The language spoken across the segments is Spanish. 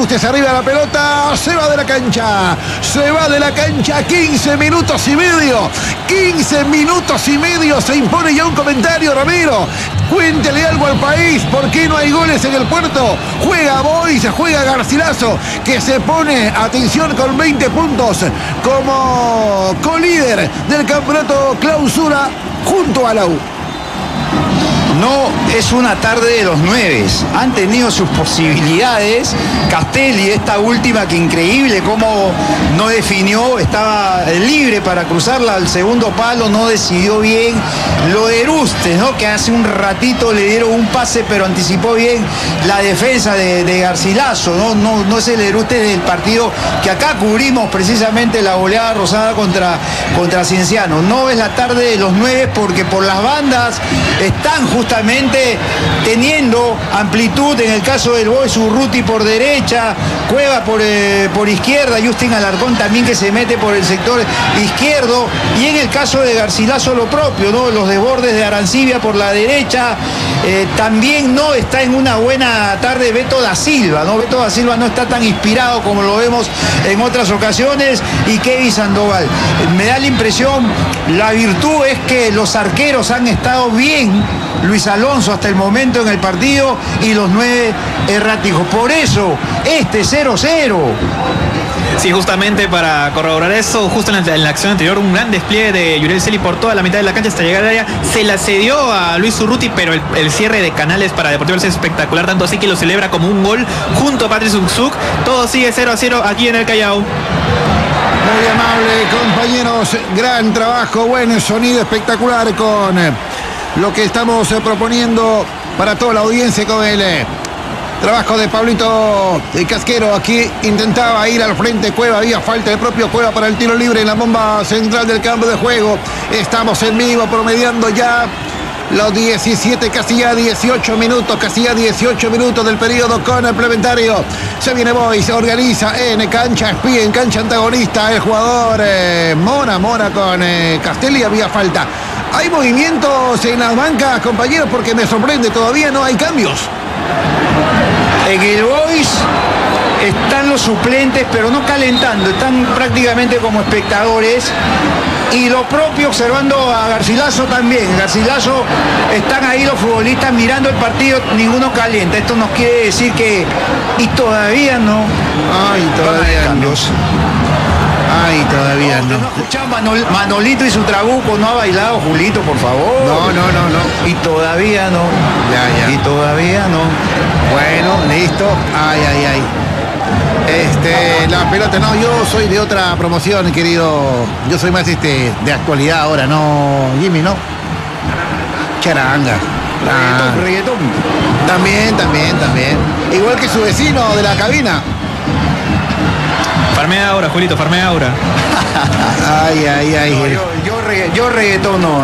ajustes arriba de la pelota, se va de la cancha. Se va de la cancha, 15 minutos y medio. 15 minutos y medio, se impone ya un comentario, Ramiro. Cuéntele algo al país, ¿por qué no hay goles en el puerto? Juega Boys, juega Garcilaso, que se pone, atención, con 20 puntos como colíder del campeonato clausura junto a la U. No es una tarde de los 9. Han tenido sus posibilidades. Castelli, esta última, que increíble cómo no definió, estaba libre para cruzarla al segundo palo, no decidió bien. Lo de Erustes, ¿no? Que hace un ratito le dieron un pase, pero anticipó bien la defensa de Garcilaso, ¿no? No es el Erustes del partido que acá cubrimos, precisamente la goleada rosada contra Cienciano. No es la tarde de los 9 porque por las bandas están justamente teniendo amplitud. En el caso del Boys, Urruti por derecha, Cueva por izquierda, Justin Alarcón también, que se mete por el sector izquierdo, y en el caso de Garcilaso lo propio, ¿no? Los desbordes de Arancibia por la derecha. También no está en una buena tarde Beto da Silva, ¿no? Beto da Silva no está tan inspirado como lo vemos en otras ocasiones, y Kevin Sandoval. Me da la impresión, la virtud es que los arqueros han estado bien, Luis Alonso hasta el momento en el partido, y los 9 erráticos. Por eso, 0-0. Sí, justamente para corroborar eso, justo en la acción anterior, un gran despliegue de Yuriel Celi por toda la mitad de la cancha hasta llegar al área. Se la cedió a Luis Urruti, pero el cierre de Canales para Deportivo es espectacular, tanto así que lo celebra como un gol junto a Patricio Zuczuk. Todo sigue 0-0 aquí en el Callao. Muy amable, compañeros. Gran trabajo, buen sonido espectacular con lo que estamos proponiendo para toda la audiencia con el trabajo de Pablito Casquero. Aquí intentaba ir al frente Cueva, había falta del propio Cueva para el tiro libre en la bomba central del campo de juego. Estamos en vivo, promediando ya los 17, casi ya 18 minutos del periodo complementario. Se viene Boys, se organiza en cancha espía, en cancha antagonista, el jugador Mora con Castelli. Había falta. Hay movimientos en las bancas, compañeros, porque me sorprende, todavía no hay cambios. En el Boys están los suplentes, pero no calentando, están prácticamente como espectadores. Y lo propio observando a Garcilaso también. Garcilaso, están ahí los futbolistas mirando el partido, ninguno calienta. Esto nos quiere decir que... Y todavía no. Ay, todavía no. Ay, todavía no. No escuchamos Manolito y su trabuco, no ha bailado Julito, por favor. No. Y todavía no. Ya. Y todavía no. Bueno, listo. Ay. La pelota, no, yo soy de otra promoción, querido. Yo soy más de actualidad ahora, no, Jimmy, ¿no? Charanga. Reggaetón. También. Igual que su vecino de la cabina. Farmea ahora, Julito, farmea ahora. Ay. No, yo reggaetón no.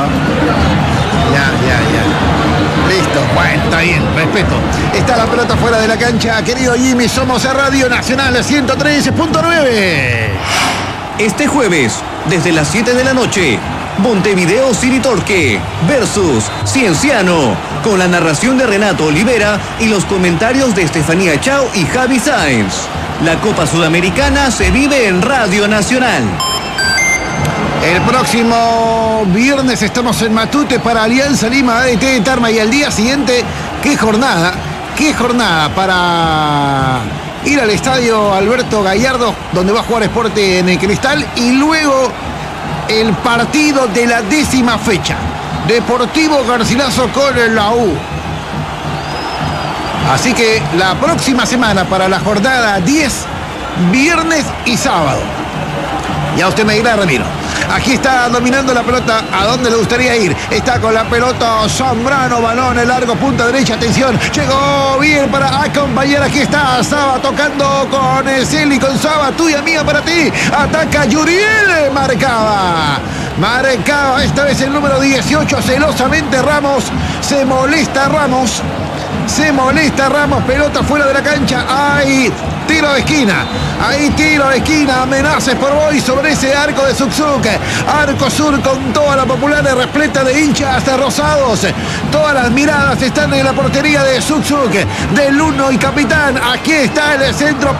Ya. Listo, bueno, está bien, respeto. Está la pelota fuera de la cancha, querido Jimmy. Somos a Radio Nacional 103.9. Este jueves, desde las 7 de la noche, Montevideo City Torque versus Cienciano, con la narración de Renato Olivera y los comentarios de Estefanía Chao y Javi Sáenz. La Copa Sudamericana se vive en Radio Nacional. El próximo viernes estamos en Matute para Alianza Lima ADT de Tarma, y al día siguiente, qué jornada para ir al estadio Alberto Gallardo, donde va a jugar Sporting en el Cristal, y luego el partido de la 10ª fecha, Deportivo Garcilaso con la U. Así que la próxima semana para la jornada 10, viernes y sábado. Ya usted me dirá, Ramiro. Aquí está dominando la pelota. ¿A dónde le gustaría ir? Está con la pelota Zambrano, balón en largo, punta derecha, atención. Llegó bien para acompañar. Aquí está Saba tocando con el Celi, con Saba, tuya, mía, para ti. Ataca Yuriel, marcaba esta vez el número 18, celosamente Ramos. Se molesta Ramos, pelota fuera de la cancha. Hay tiro de esquina, amenazas por Boys sobre ese arco de Zuczuk. Arco sur con toda la popular repleta de hinchas rosados. Todas las miradas están en la portería de Zuczuk, del 1 y capitán. Aquí está el centro.